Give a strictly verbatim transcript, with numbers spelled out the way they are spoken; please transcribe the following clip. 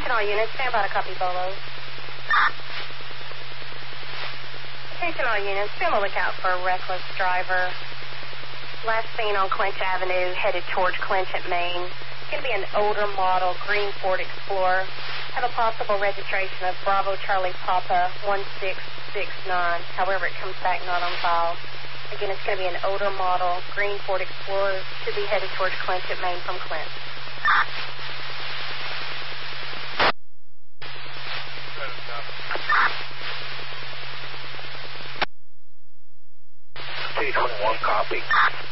Attention all units, stand by to copy Bolo. Attention all units, be on the lookout for a reckless driver. Last seen on Clinch Avenue, headed towards Clinch at Maine. It's going to be an older model green Ford Explorer. Have a possible registration of Bravo Charlie Papa one six six nine. However, it comes back not on file. Again, it's going to be an older model green Ford Explorer. Should be headed towards Clinch at Maine from Clinch. T twenty-one copy.